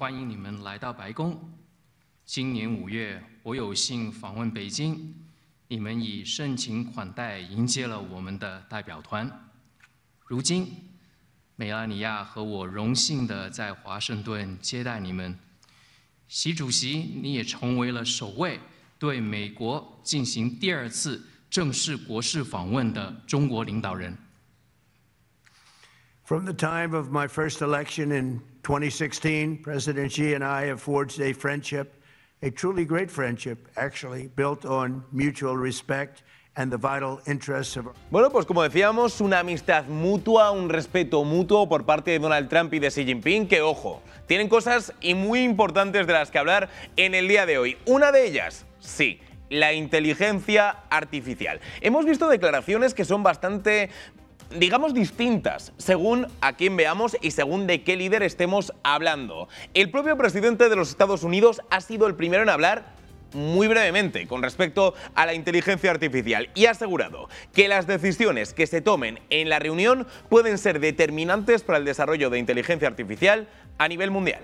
欢迎你们来到白宫。今年5月，我有幸访问北京，你们以盛情款待迎接了我们的代表团。如今，梅拉尼亚和我荣幸地在华盛顿接待你们。习主席，你也成为了首位对美国进行第2次正式国事访问的中国领导人。 From the time of my first election in 2016, President Xi and I have forged a friendship, a truly great friendship, actually, built on mutual respect and the vital interests of... Bueno, pues como decíamos, una amistad mutua, un respeto mutuo por parte de Donald Trump y de Xi Jinping, que, ojo, tienen cosas y muy importantes de las que hablar en el día de hoy. Una de ellas, sí, la inteligencia artificial. Hemos visto declaraciones que son bastante, digamos, distintas según a quién veamos y según de qué líder estemos hablando. El propio presidente de los Estados Unidos ha sido el primero en hablar muy brevemente con respecto a la inteligencia artificial y ha asegurado que las decisiones que se tomen en la reunión pueden ser determinantes para el desarrollo de inteligencia artificial a nivel mundial.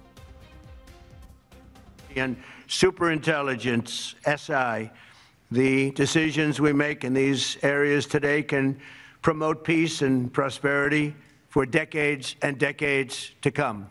And superintelligence, SI, the decisions we make in these areas today can promote peace and prosperity for decades and decades to come.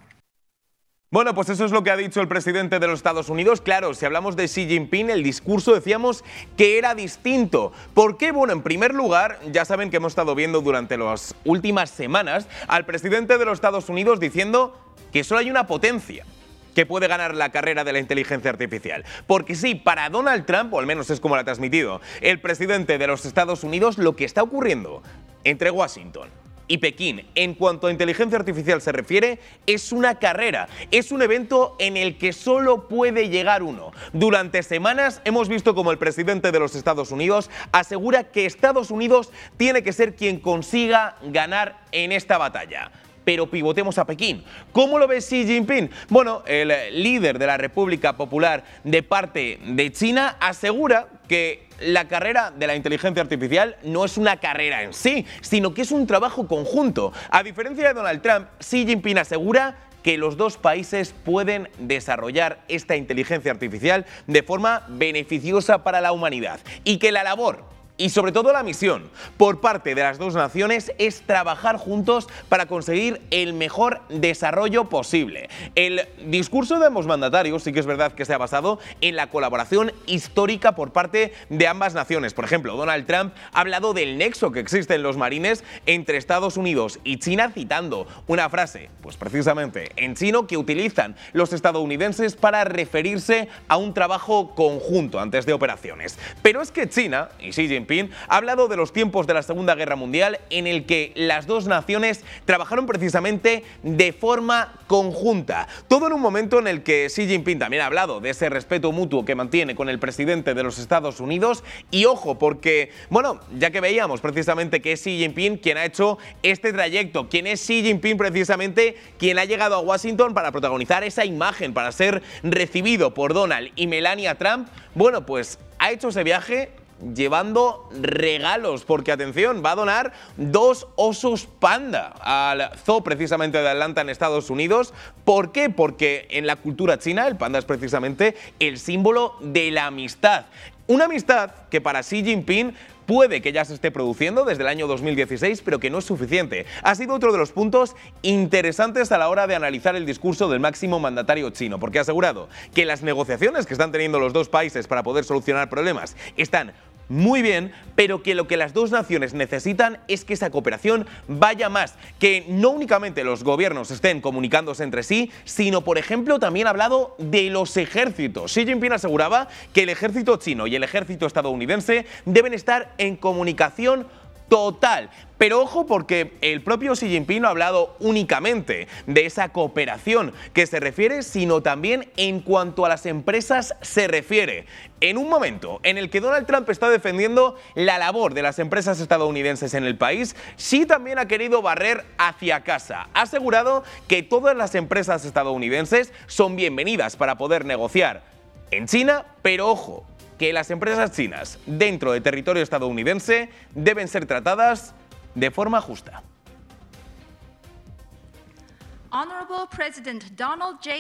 Bueno, pues eso es lo que ha dicho el presidente de los Estados Unidos. Claro, si hablamos de Xi Jinping, el discurso decíamos que era distinto. ¿Por qué? Bueno, en primer lugar, ya saben que hemos estado viendo durante las últimas semanas al presidente de los Estados Unidos diciendo que solo hay una potencia que puede ganar la carrera de la inteligencia artificial. Porque sí, para Donald Trump, o al menos es como lo ha transmitido el presidente de los Estados Unidos, lo que está ocurriendo entre Washington y Pekín, en cuanto a inteligencia artificial se refiere, es una carrera, es un evento en el que solo puede llegar uno. Durante semanas hemos visto como el presidente de los Estados Unidos asegura que Estados Unidos tiene que ser quien consiga ganar en esta batalla. Pero pivotemos a Pekín. ¿Cómo lo ve Xi Jinping? Bueno, el líder de la República Popular de parte de China asegura que la carrera de la inteligencia artificial no es una carrera en sí, sino que es un trabajo conjunto. A diferencia de Donald Trump, Xi Jinping asegura que los dos países pueden desarrollar esta inteligencia artificial de forma beneficiosa para la humanidad y que la labor y sobre todo la misión por parte de las dos naciones es trabajar juntos para conseguir el mejor desarrollo posible. El discurso de ambos mandatarios sí que es verdad que se ha basado en la colaboración histórica por parte de ambas naciones. Por ejemplo, Donald Trump ha hablado del nexo que existe en los marines entre Estados Unidos y China, citando una frase, pues precisamente en chino, que utilizan los estadounidenses para referirse a un trabajo conjunto antes de operaciones. Pero es que China y Xi Jinping ha hablado de los tiempos de la Segunda Guerra Mundial en el que las dos naciones trabajaron precisamente de forma conjunta. Todo en un momento en el que Xi Jinping también ha hablado de ese respeto mutuo que mantiene con el presidente de los Estados Unidos. Y ojo, porque, bueno, ya que veíamos precisamente que es Xi Jinping quien ha hecho este trayecto, quien es Xi Jinping precisamente quien ha llegado a Washington para protagonizar esa imagen, para ser recibido por Donald y Melania Trump, bueno, pues ha hecho ese viaje llevando regalos, porque atención, va a donar 2 osos panda al zoo precisamente de Atlanta en Estados Unidos. ¿Por qué? Porque en la cultura china el panda es precisamente el símbolo de la amistad. Una amistad que para Xi Jinping puede que ya se esté produciendo desde el año 2016, pero que no es suficiente. Ha sido otro de los puntos interesantes a la hora de analizar el discurso del máximo mandatario chino, porque ha asegurado que las negociaciones que están teniendo los dos países para poder solucionar problemas están muy bien, pero que lo que las dos naciones necesitan es que esa cooperación vaya más, que no únicamente los gobiernos estén comunicándose entre sí, sino, por ejemplo, también ha hablado de los ejércitos. Xi Jinping aseguraba que el ejército chino y el ejército estadounidense deben estar en comunicación total. Pero ojo, porque el propio Xi Jinping no ha hablado únicamente de esa cooperación que se refiere, sino también en cuanto a las empresas se refiere. En un momento en el que Donald Trump está defendiendo la labor de las empresas estadounidenses en el país, Xi también ha querido barrer hacia casa. Ha asegurado que todas las empresas estadounidenses son bienvenidas para poder negociar en China, pero ojo, que las empresas chinas dentro de territorio estadounidense deben ser tratadas de forma justa. Honorable President Donald J.